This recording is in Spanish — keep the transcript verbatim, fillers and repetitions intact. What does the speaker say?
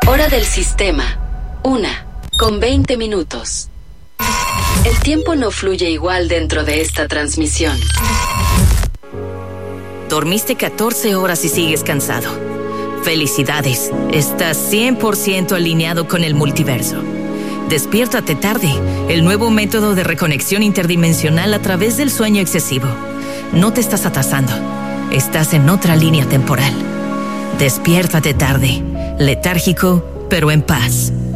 Hora del sistema. Una, con veinte minutos. El tiempo no fluye igual dentro de esta transmisión. Dormiste catorce horas y sigues cansado. Felicidades, estás cien por ciento alineado con el multiverso. Despiértate tarde, el nuevo método de reconexión interdimensional a través del sueño excesivo. No te estás atrasando, estás en otra línea temporal. Despiértate tarde, letárgico, pero en paz.